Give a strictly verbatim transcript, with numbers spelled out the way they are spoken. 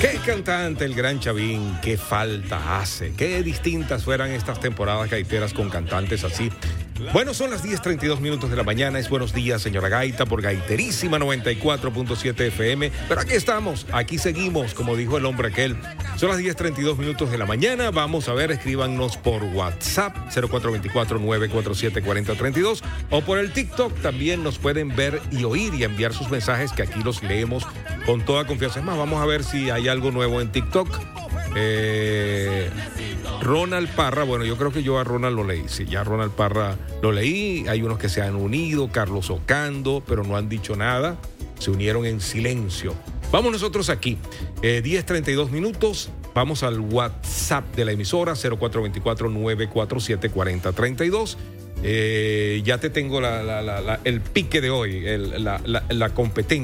Qué cantante el gran Chavín, qué falta hace, qué distintas fueran estas temporadas gaiteras con cantantes así. Bueno, son las diez treinta y dos minutos de la mañana. Es buenos días, señora Gaita, por Gaiterísima noventa y cuatro punto siete F M. Pero aquí estamos, aquí seguimos, como dijo el hombre aquel. Son las diez treinta y dos minutos de la mañana. Vamos a ver, escríbanos por WhatsApp cero cuatro dos cuatro, nueve cuatro siete, cuatro cero tres dos o por el TikTok. También nos pueden ver y oír y enviar sus mensajes, que aquí los leemos con toda confianza. Es más, vamos a ver si hay algo nuevo en TikTok. Eh, Ronald Parra, bueno, yo creo que yo a Ronald lo leí. Sí, ya Ronald Parra lo leí. Hay unos que se han unido, Carlos Ocando, pero no han dicho nada. Se unieron en silencio. Vamos nosotros aquí, eh, diez treinta y dos minutos. Vamos al WhatsApp de la emisora cero cuatro dos cuatro, nueve cuatro siete, cuatro cero tres dos. Eh, ya te tengo la, la, la, la, el pique de hoy, el, la, la, la competencia.